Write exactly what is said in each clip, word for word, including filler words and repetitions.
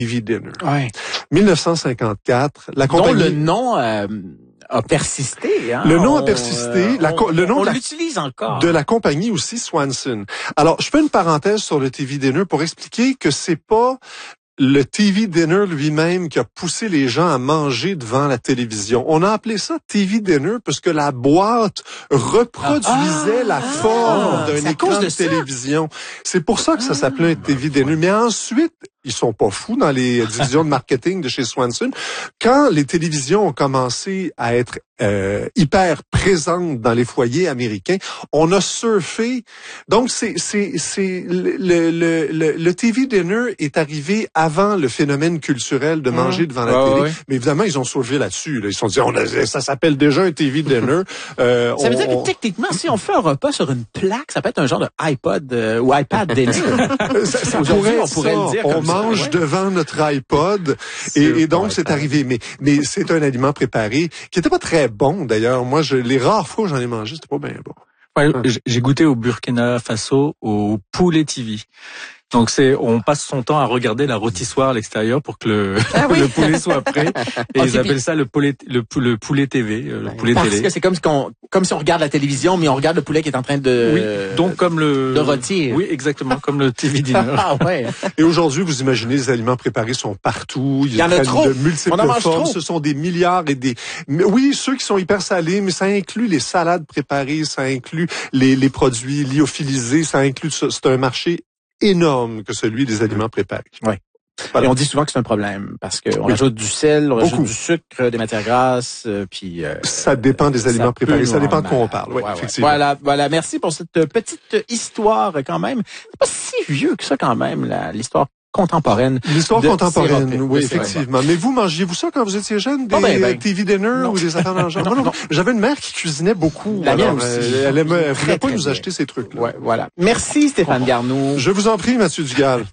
T V Dinner. Ouais. mille neuf cent cinquante-quatre, la compagnie... Dont le nom euh, a persisté. Hein? Le nom a on, persisté. Euh, la, on, le nom on de la, l'utilise encore. De la compagnie aussi, Swanson. Alors, je fais une parenthèse sur le T V Dinner pour expliquer que c'est pas le T V Dinner lui-même qui a poussé les gens à manger devant la télévision. On a appelé ça T V Dinner parce que la boîte reproduisait ah, la forme ah, d'un écran de, de télévision. C'est pour ça que ça s'appelait un T V Dinner. Mais ensuite, ils sont pas fous dans les divisions de marketing de chez Swanson. Quand les télévisions ont commencé à être euh, hyper présentes dans les foyers américains, on a surfé. Donc, c'est c'est c'est le le le, le T V Dinner est arrivé avant le phénomène culturel de manger mmh. devant la ah, télé. ouais. Mais évidemment, ils ont surfé là-dessus. Là. Ils se sont dit, on a, ça s'appelle déjà un T V Dinner. Euh, ça on, veut dire que techniquement, si on fait un repas sur une plaque, ça peut être un genre de iPod euh, ou iPad Dinner. ça, ça pourrait, on pourrait ça. le dire. On mange ça, ouais. devant notre iPod et, et donc c'est arrivé. Mais mais c'est un aliment préparé qui était pas très bon d'ailleurs. Moi, je, les rares fois où j'en ai mangé, c'était pas bien bon. Ouais, ouais. J'ai goûté au Burkina Faso au poulet T V. Donc c'est, on passe son temps à regarder la rôtissoire à l'extérieur pour que le, ah oui. le poulet soit prêt. Et okay, ils appellent ça le poulet, le, le poulet T V, le ouais. poulet Parce télé. Parce que c'est comme si on, comme si on regarde la télévision, mais on regarde le poulet qui est en train de. Oui. Donc comme le. De rôtir. Oui, exactement, comme le T V dinner. Ah ouais. Et aujourd'hui, vous imaginez, les aliments préparés sont partout. Il y en a trop. De multiples on en mange formes. Trop. Ce sont des milliards et des. Oui, ceux qui sont hyper salés, mais ça inclut les salades préparées, ça inclut les, les produits lyophilisés, ça inclut. C'est un marché énorme que celui des aliments préparés. Oui. Voilà. Et on dit souvent que c'est un problème parce que on oui. ajoute du sel, on Beaucoup. ajoute du sucre, des matières grasses, euh, puis euh, ça dépend des aliments préparés, ça dépend de quoi on parle. Ouais, ouais, effectivement. Voilà, voilà. Merci pour cette petite histoire quand même. C'est pas si vieux que ça quand même, la, l'histoire contemporaine. L'histoire contemporaine, sirop, oui, effectivement. Vrai. Mais vous, mangiez-vous ça quand vous étiez jeune, des oh ben, ben, T V Dinner non. ou des affaires dans le genre? non, non, non. J'avais une mère qui cuisinait beaucoup. La mienne aussi. Euh, elle aimait, elle voulait pas nous bien. acheter ces trucs-là. Ouais, voilà. Merci Stéphane Garneau. Je vous en prie, Mathieu Dugal.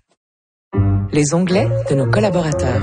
Les onglets de nos collaborateurs.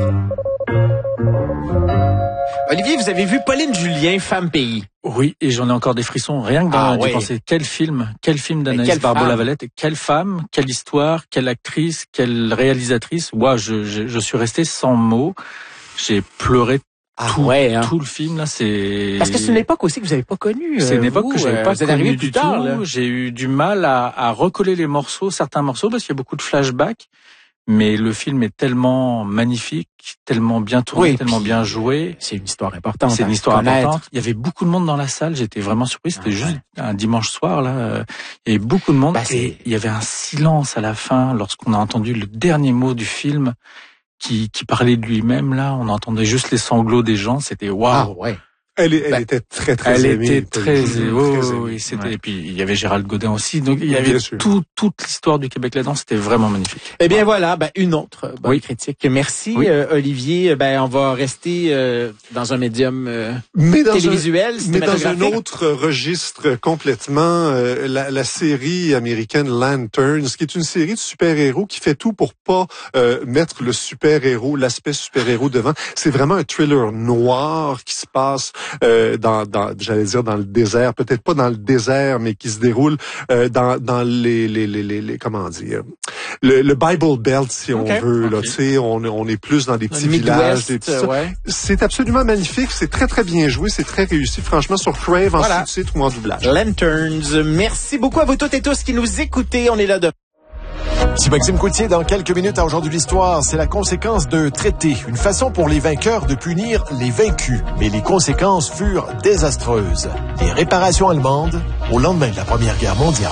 Olivier, vous avez vu Pauline Julien, Femme Pays. Oui, et j'en ai encore des frissons. Rien que dans ah, d'y ouais. penser. Quel film, quel film d'Anaïs Barbeau-Lavalette, quelle femme, quelle histoire, quelle actrice, quelle réalisatrice. Moi, je, je, je suis resté sans mots. J'ai pleuré ah, tout, ouais, hein. tout le film là. C'est parce que c'est une époque aussi que vous n'avez pas connue. C'est une époque vous, que j'avais pas euh, connue du tard, tout. Là. J'ai eu du mal à, à recoller les morceaux, certains morceaux, parce qu'il y a beaucoup de flashbacks. Mais le film est tellement magnifique, tellement bien tourné, oui, tellement bien joué. C'est une histoire importante. C'est une histoire importante. Il y avait beaucoup de monde dans la salle. J'étais vraiment surpris. C'était ah, juste ouais. un dimanche soir, là. Il y avait beaucoup de monde. Bah, et il y avait un silence à la fin lorsqu'on a entendu le dernier mot du film qui, qui parlait de lui-même, là. On entendait juste les sanglots des gens. C'était waouh. Ah, ouais. Elle, elle ben, était très, très elle aimée. Elle était très, très, oh, très aimée. Oui, c'était, ouais. Et puis, il y avait Gérald Godin aussi. Donc, il y avait tout, toute l'histoire du Québec là-dedans. C'était vraiment magnifique. Eh bien, voilà, ben, une autre bonne oui. critique. Merci, oui. euh, Olivier. Ben, on va rester, euh, dans un médium, euh, mais dans télévisuel, un, mais dans un autre registre complètement, euh, la, la série américaine Lanterns, qui est une série de super-héros qui fait tout pour pas, euh, mettre le super-héros, l'aspect super-héros devant. C'est vraiment un thriller noir qui se passe, euh, dans Dans, j'allais dire dans le désert, peut-être pas dans le désert, mais qui se déroule euh, dans dans les les les les, les comment dire le, le Bible Belt si okay. on veut okay. là, tu sais, on on est plus dans des petits villages, des petits ouais. C'est absolument magnifique, c'est très très bien joué, c'est très réussi, franchement sur Crave en voilà. sous-titre ou en doublage. Lanterns, merci beaucoup à vous toutes et tous qui nous écoutez, on est là de Si Maxime Coutier, dans quelques minutes à Aujourd'hui l'Histoire, c'est la conséquence d'un traité, une façon pour les vainqueurs de punir les vaincus. Mais les conséquences furent désastreuses. Les réparations allemandes au lendemain de la Première Guerre mondiale.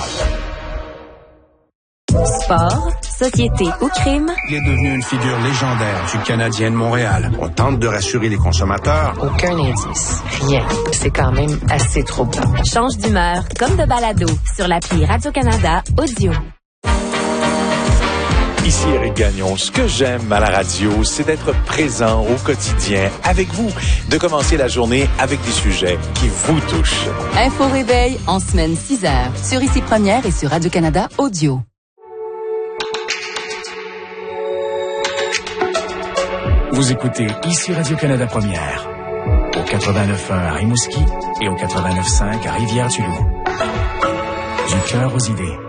Sport, société ou crime. Il est devenu une figure légendaire du Canadien de Montréal. On tente de rassurer les consommateurs. Aucun indice, rien. C'est quand même assez troublant. Change d'humeur comme de balado sur l'appli Radio-Canada Audio. Ici Éric Gagnon. Ce que j'aime à la radio, c'est d'être présent au quotidien avec vous, de commencer la journée avec des sujets qui vous touchent. Info Réveil en semaine six heures sur Ici Première et sur Radio-Canada Audio. Vous écoutez Ici Radio-Canada Première au quatre-vingt-neuf point un à Rimouski et au quatre-vingt-neuf point cinq à Rivière-du-Loup. Du cœur aux idées.